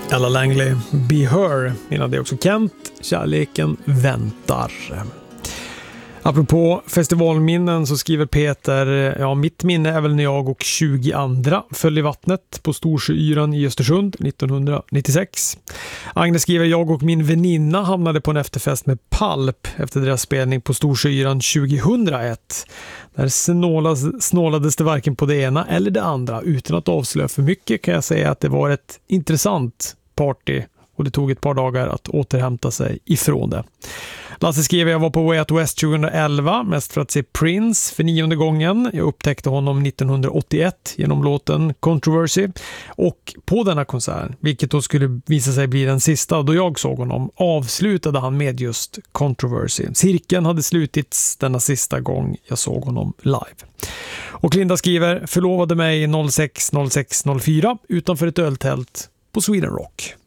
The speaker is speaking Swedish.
Ella Langley, Be Her. Innan det också Kent, Kärleken väntar. Apropå festivalminnen så skriver Peter, ja, mitt minne är väl när jag och 20 andra föll i vattnet på Storsjöyran i Östersund 1996. Agnes skriver, jag och min väninna hamnade på en efterfest med Pulp efter deras spelning på Storsjöyran 2001. Där snålades det varken på det ena eller det andra. Utan att avslöja för mycket kan jag säga att det var ett intressant party och det tog ett par dagar att återhämta sig ifrån det. Lasse skriver, jag var på Way Out West 2011 mest för att se Prince för 9:e gången. Jag upptäckte honom 1981 genom låten Controversy och på denna konsert, vilket då skulle visa sig bli den sista då jag såg honom, avslutade han med just Controversy. Cirkeln hade slutits denna sista gång jag såg honom live. Och Linda skriver, förlovade mig 06.06.04 utanför ett öltält på Sweden Rock.